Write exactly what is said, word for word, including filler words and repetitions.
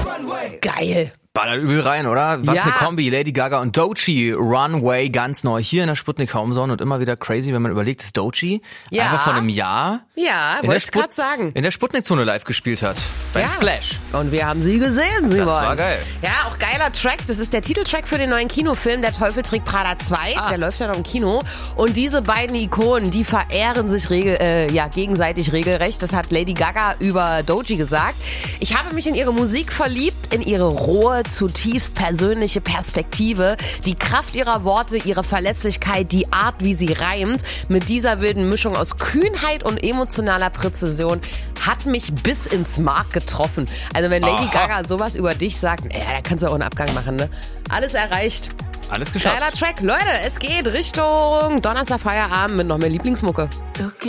Geil. Ballert übel rein, oder? Was Ja. eine Kombi. Lady Gaga und Doechii, Runway, ganz neu. Hier in der Sputnik Homezone und immer wieder crazy, wenn man überlegt, dass Doechii Ja. einfach vor einem Jahr Ja, in der, wollte ich Sput- gerade sagen. in der Sputnik-Zone live gespielt hat. Beim Ja. Splash. Und wir haben sie gesehen, Simon. Das war geil. Ja, auch geiler Track. Das ist der Titeltrack für den neuen Kinofilm Der Teufel trägt Prada zwei. Ah. Der läuft ja noch im Kino. Und diese beiden Ikonen, die verehren sich regel, äh, ja, gegenseitig regelrecht. Das hat Lady Gaga über Doechii gesagt. Ich habe mich in ihre Musik verliebt, in ihre rohe, zutiefst persönliche Perspektive, die Kraft ihrer Worte, ihre Verletzlichkeit, die Art, wie sie reimt. Mit dieser wilden Mischung aus Kühnheit und emotionaler Präzision hat mich bis ins Mark getroffen. Also wenn Lady Aha. Gaga sowas über dich sagt, ja, da kannst du auch einen Abgang machen, ne? Alles erreicht. Alles geschafft. Geiler Track. Leute, es geht Richtung Donnerstag Feierabend mit noch mehr Lieblingsmucke.